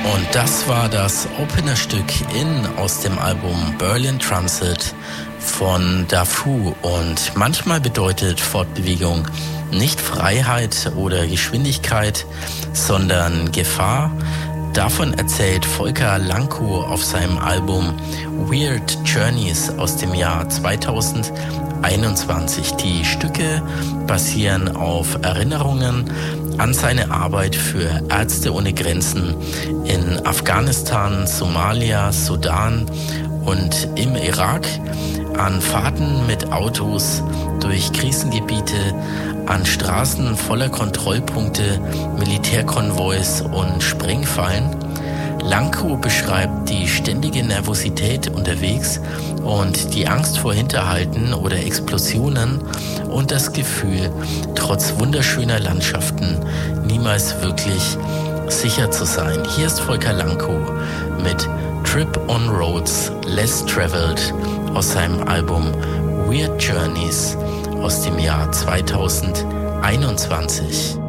Und das war das Openerstück aus dem Album Berlin Transit von Dafu. Und manchmal bedeutet Fortbewegung nicht Freiheit oder Geschwindigkeit, sondern Gefahr. Davon erzählt Volker Lankow auf seinem Album Weird Journeys aus dem Jahr 2021. Die Stücke basieren auf Erinnerungen an seine Arbeit für Ärzte ohne Grenzen in Afghanistan, Somalia, Sudan und im Irak, an Fahrten mit Autos durch Krisengebiete, an Straßen voller Kontrollpunkte, Militärkonvois und Sprengfallen. Lankow beschreibt die ständige Nervosität unterwegs und die Angst vor Hinterhalten oder Explosionen und das Gefühl, trotz wunderschöner Landschaften niemals wirklich sicher zu sein. Hier ist Volker Lankow mit Trip on Roads Less Traveled aus seinem Album Weird Journeys aus dem Jahr 2021.